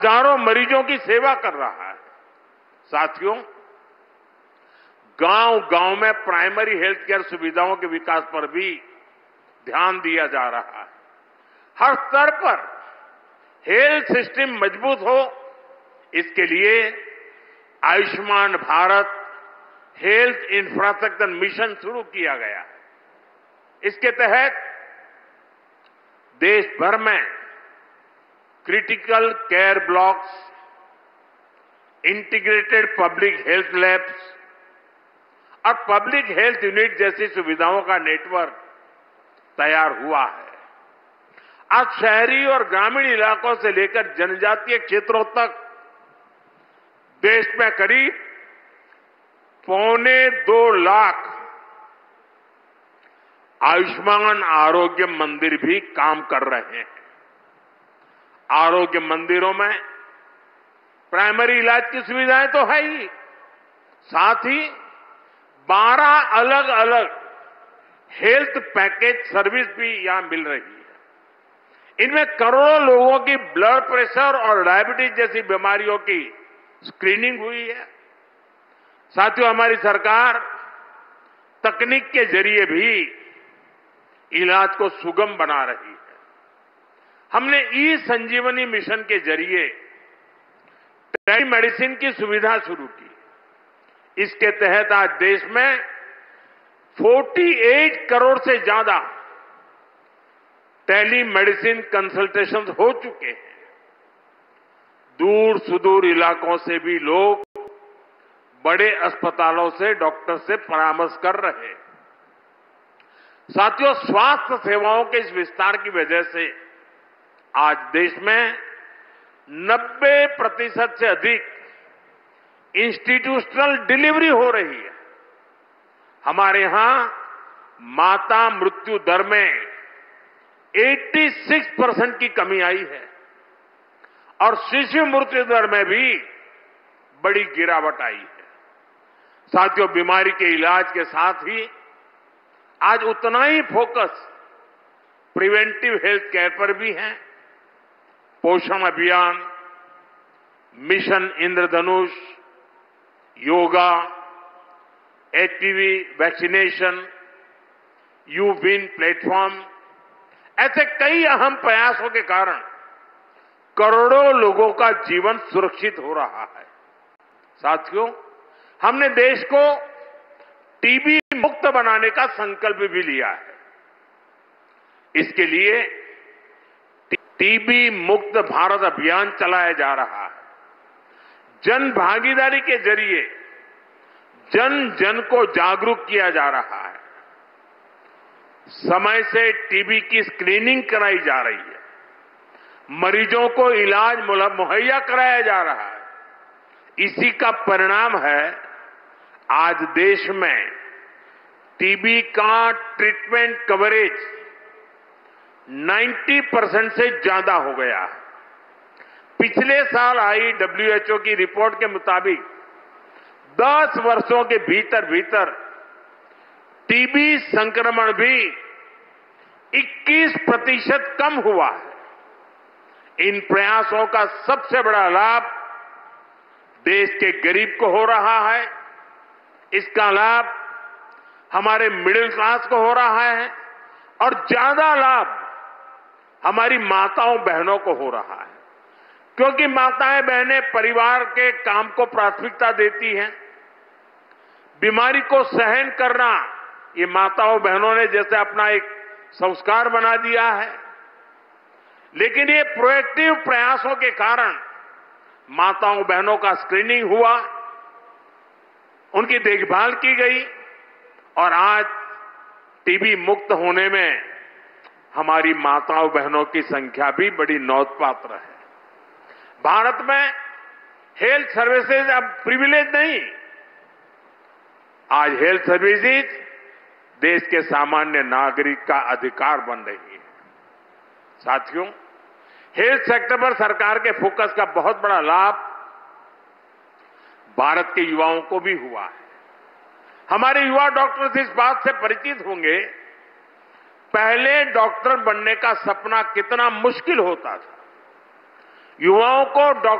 हजारों मरीजों की सेवा कर रहा है। साथियों, गांव-गांव में प्राइमरी हेल्थ केयर सुविधाओं के विकास पर भी ध्यान दिया जा रहा है। हर स्तर पर हेल्थ सिस्टम मजबूत हो, इसके लिए Ayushman Bharat health infrastructure mission शुरू किया गया है। इसके तहत देश भर में critical care blocks, integrated public health labs और पब्लिक हेल्थ यूनिट जैसी सुविधाओं का नेटवर्क तैयार हुआ है। आज शहरी और ग्रामीण इलाकों से लेकर जनजातीय क्षेत्रों तक देश में करीब 2.25 लाख आयुष्मान आरोग्य मंदिर भी काम कर रहे हैं। आरोग्य मंदिरों में प्राइमरी इलाज की सुविधाएं तो है ही, साथ ही 12 अलग अलग हेल्थ पैकेज सर्विस भी यहां मिल रही है। इनमें करोड़ों लोगों की ब्लड प्रेशर और डायबिटीज जैसी बीमारियों की स्क्रीनिंग हुई है। साथियों, हमारी सरकार तकनीक के जरिए भी इलाज को सुगम बना रही है। हमने ई संजीवनी मिशन के जरिए टेलीमेडिसिन की सुविधा शुरू की। इसके तहत आज देश में 48 करोड़ से ज्यादा टेलीमेडिसिन कंसल्टेशन हो चुके हैं। दूर सुदूर इलाकों से भी लोग बड़े अस्पतालों से डॉक्टर से परामर्श कर रहे हैं। साथियों, स्वास्थ्य सेवाओं के इस विस्तार की वजह से आज देश में 90% से अधिक इंस्टीट्यूशनल डिलीवरी हो रही है। हमारे यहां माता मृत्यु दर में 86% की कमी आई है और शिशु मृत्यु दर में भी बड़ी गिरावट आई है। साथियों, बीमारी के इलाज के साथ ही आज उतना ही फोकस प्रिवेंटिव हेल्थ केयर पर भी है। पोषण अभियान, mission Indradhanush, yoga, HPV vaccination, you win platform, ऐसे कई अहम प्रयासों के कारण करोड़ों लोगों का जीवन सुरक्षित हो रहा है। साथियों, हमने देश को टीबी मुक्त बनाने का संकल्प भी लिया है। इसके लिए टीबी मुक्त भारत अभियान चलाया जा रहा है। जन भागीदारी के जरिए जन जन को जागरूक किया जा रहा है। समय से टीबी की स्क्रीनिंग कराई जा रही है। मरीजों को इलाज मुहैया कराया जा रहा है। इसी का परिणाम है आज देश में टीबी का ट्रीटमेंट कवरेज 90% से ज्यादा हो गया है। पिछले साल आई WHO की रिपोर्ट के मुताबिक 10 वर्षों के भीतर भीतर टीबी संक्रमण भी 21% कम हुआ है। इन प्रयासों का सबसे बड़ा लाभ देश के गरीब को हो रहा है। इसका लाभ हमारे मिडिल क्लास को हो रहा है और ज्यादा लाभ हमारी माताओं बहनों को हो रहा है, क्योंकि माताएं बहनें परिवार के काम को प्राथमिकता देती हैं। बीमारी को सहन करना ये माताओं बहनों ने जैसे अपना एक संस्कार बना दिया है। लेकिन ये प्रोएक्टिव प्रयासों के कारण माताओं बहनों का स्क्रीनिंग हुआ, उनकी देखभाल की गई और आज टीबी मुक्त होने में हमारी माताओं बहनों की संख्या भी बड़ी नोंधपात्र है। भारत में हेल्थ सर्विसेज अब प्रिविलेज नहीं, आज हेल्थ सर्विसेज देश के सामान्य नागरिक का अधिकार बन रही है। साथियों, हेल्थ सेक्टर पर सरकार के फोकस का बहुत बड़ा लाभ भारत के युवाओं को भी हुआ है। हमारे युवा डॉक्टर्स इस बात से परिचित होंगे, पहले डॉक्टर बनने का सपना कितना मुश्किल होता था। युवाओं को